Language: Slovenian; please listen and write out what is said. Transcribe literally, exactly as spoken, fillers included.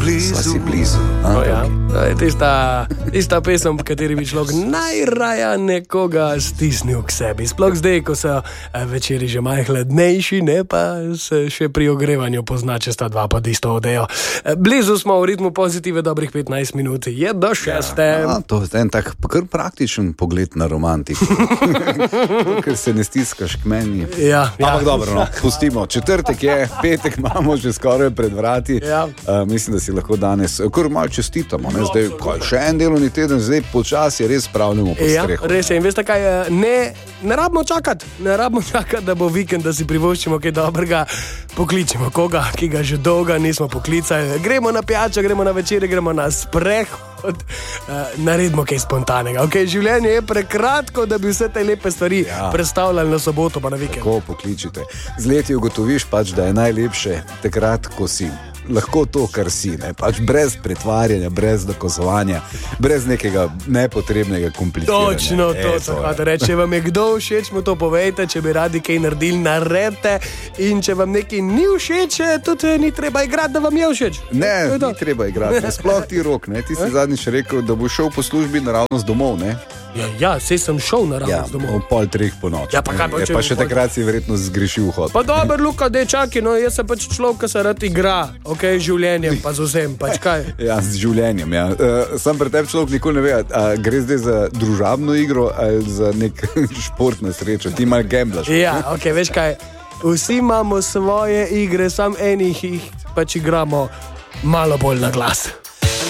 blizu. Sva si blizu. A, oh, ja. To je tista, tista pesem, v kateri bi človek najraja nekoga stisnil k sebi. Sploh zdaj, ko so večeri že malo hladnejši, ne pa se še pri ogrevanju pozna, če sta dva pod isto odejo. Blizu smo v ritmu pozitive dobrih petnajst minut, je do šeste. Ja, to je en tak kar praktičen pogled na romantiko. Ker se ne stiskaš k meni. Ja, ja. Ampak dobro, no, pustimo. Četrtek je, petek imamo že skoraj pred vrati. Ja. Uh, mislim, da si lahko danes kar malo čestitamo. Ne? Zdaj, kaj, še en delovni teden, zdaj počasi res spravljamo po ja, strehu. Res je. In veste kaj, ne, ne rabimo čakati, ne rabimo čakati, da bo vikend, da si privoščimo kaj dobrega. Pokličemo koga, ki ga že dolgo nismo poklicali. Gremo na pijačo, gremo na večer, gremo na sprehod. Uh, naredimo kaj spontanega. Okay, življenje je prekratko, da bi vse te lepe stvari ja. predstavljali na soboto pa na vikend. Tako pokličite. Z leti ugotoviš pač, da je najlepše takrat, ko si lahko to, kar si, ne? Pač brez pretvarjanja, brez dokazovanja, brez nekega nepotrebnega kompliciranja. Točno to, tako reči. Če vam je kdo všeč, mu to povejte, če bi radi kaj naredili, naredite, in če vam nekaj ni všeč, tudi ni treba igrati, da vam je všeč. Ne, ni treba igrati. Sploh ti Rok, ne? Ti si zadnjič rekel, da bo šel po službi naravnost domov, ne? Ja, ja, sej sem šel naravnost ja, domov. Ja, o pol treh po noči. Ja, pa kaj pa, če pa še takrat si verjetno zgrešil hod. Pa dober, Luka, dej čaki, no, jaz sem pač človek, ki se rad igra, ok, z življenjem, pa z vsem, pač kaj. Ja, z življenjem, ja. Uh, sam pri tebi človek nikoli ne ve, a gre zdaj za družabno igro ali za nek šport na srečo, ti malo gamblaš. Ja, ok, veš kaj, vsi imamo svoje igre, sam enih jih pač igramo malo bolj na glas.